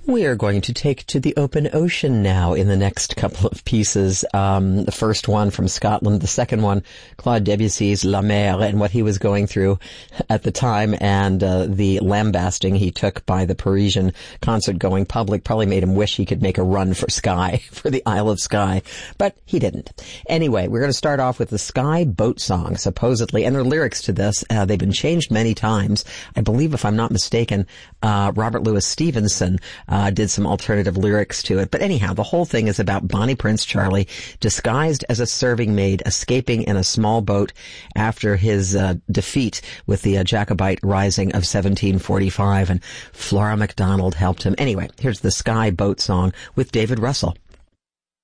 We are going to take to the open ocean now in the next couple of pieces. The first one from Scotland, the second one, Claude Debussy's La Mer, and what he was going through at the time, and the lambasting he took by the Parisian concert-going public probably made him wish he could make a run for Skye, for the Isle of Skye, but he didn't. Anyway, we're going to start off with the Skye Boat Song, supposedly, and there are lyrics to this. They've been changed many times. I believe, if I'm not mistaken, Robert Louis Stevenson did some alternative lyrics to it. But anyhow, the whole thing is about Bonnie Prince Charlie, disguised as a serving maid, escaping in a small boat after his defeat with the Jacobite Rising of 1745, and Flora MacDonald helped him. Anyway, here's the Skye Boat Song with David Russell.